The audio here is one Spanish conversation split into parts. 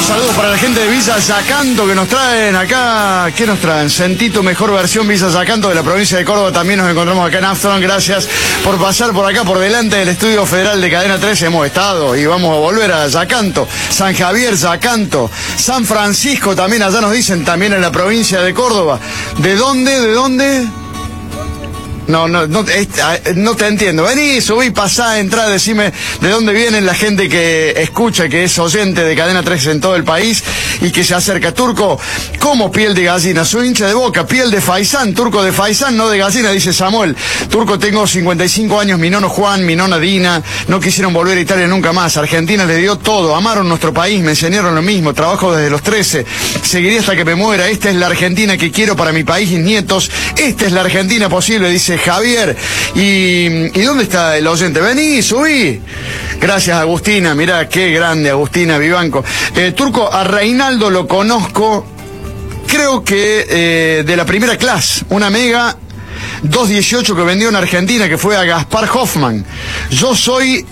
Saludos para la gente de Villa Yacanto que nos traen acá. ¿Qué nos traen? Sentito, mejor versión Villa Yacanto de la provincia de Córdoba. También nos encontramos acá en Afton. Gracias por pasar por acá, por delante del Estudio Federal de Cadena 13. Hemos estado y vamos a volver a Yacanto. San Javier, Yacanto. San Francisco también, allá nos dicen, también en la provincia de Córdoba. ¿De dónde? ¿De dónde? No te entiendo. Vení, subí, pasá, entrá, decime de dónde vienen la gente que escucha, que es oyente de Cadena 3 en todo el país y que se acerca. Turco, como piel de gallina, soy hincha de Boca, piel de faisán, Turco de faisán, no de gallina, dice Samuel. Turco, tengo 55 años, mi nono Juan, mi nona Dina, no quisieron volver a Italia nunca más. Argentina les dio todo, amaron nuestro país, me enseñaron lo mismo, trabajo desde los 13, seguiré hasta que me muera. Esta es la Argentina que quiero para mi país y nietos, esta es la Argentina posible, dice Javier. ¿Y dónde está el oyente? Vení, subí. Gracias, Agustina. Mirá, qué grande, Agustina Vivanco. Turco, a Reinaldo lo conozco, creo que de la primera clase, una Mega 218 que vendió en Argentina, que fue a Gaspar Hoffman. Yo soy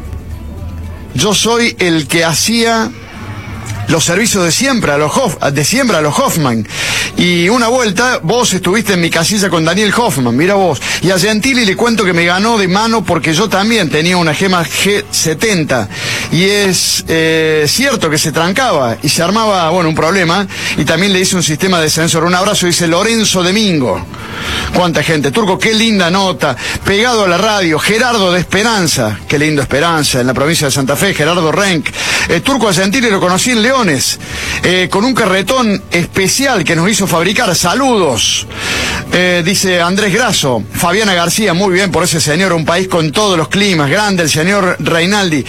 el que hacía los servicios de siembra a los Hoffman. Y una vuelta, vos estuviste en mi casilla con Daniel Hoffman, mira vos. Y a Gentili le cuento que me ganó de mano porque yo también tenía una Gema G70. Y es cierto que se trancaba y se armaba, bueno, un problema. Y también le hice un sistema de sensor. Un abrazo, dice Lorenzo Domingo. Cuánta gente. Turco, qué linda nota. Pegado a la radio, Gerardo de Esperanza. Qué lindo Esperanza, en la provincia de Santa Fe, Gerardo Renk. Turco, a Gentili lo conocí en Leones, con un carretón especial que nos hizo fabricar. Saludos, dice Andrés Grasso. Fabiana García, muy bien por ese señor, un país con todos los climas, grande el señor Reinaldi.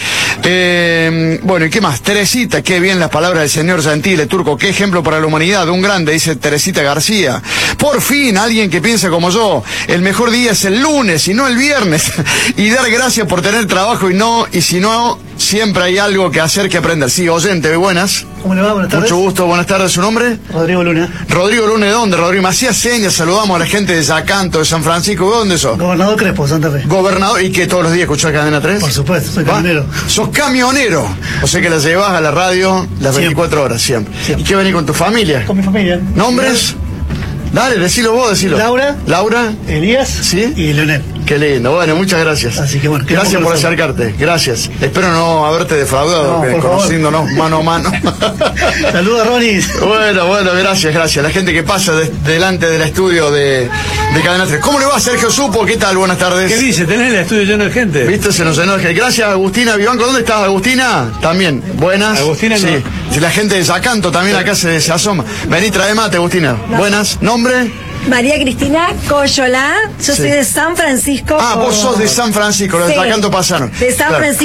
Bueno, ¿y qué más? Teresita, qué bien las palabras del señor Gentile. Turco, qué ejemplo para la humanidad, un grande, dice Teresita García. Por fin, alguien que piensa como yo, el mejor día es el lunes y no el viernes, y dar gracias por tener trabajo y si no, siempre hay algo que hacer, que aprender. Sí, oyente, buenas. ¿Cómo le va? Buenas tardes. Mucho gusto, buenas tardes. ¿Su nombre? Rodrigo Luna. Rodrigo Luna, ¿de dónde? Rodrigo, me hacía señas, saludamos a la gente de Yacanto, de San Francisco. ¿De dónde sos? Gobernador Crespo, Santa Fe. Gobernador, ¿y que todos los días escuchás Cadena 3? Por supuesto, soy camionero. ¿Sos camionero? O sea que la llevas a la radio las 24 horas, siempre. ¿Y qué venís con tu familia? Con mi familia. ¿Nombres? Dale, decilo vos, decilo. Laura. Elías. ¿Sí? Y Leonel. Qué lindo, bueno, muchas gracias. Así que bueno. Gracias por acercarte, gracias. Espero no haberte defraudado, conociéndonos mano a mano. Saludos, Ronnie. Bueno, gracias. La gente que pasa delante del estudio de Cadena 3. ¿Cómo le va, Sergio Supo? ¿Qué tal? Buenas tardes. ¿Qué dice? ¿Tenés el estudio lleno de gente? ¿Viste? Se nos llenó de gente. Gracias, Agustina Vivanco. ¿Dónde estás, Agustina? También. Buenas. Agustina, sí. No. La gente de Yacanto también acá se asoma. Vení, trae mate, Agustina. No. Buenas. ¿Nombre? María Cristina Coyolá, yo soy de San Francisco. Ah, vos sos de San Francisco, los de Yacanto pasaron. De San Francisco.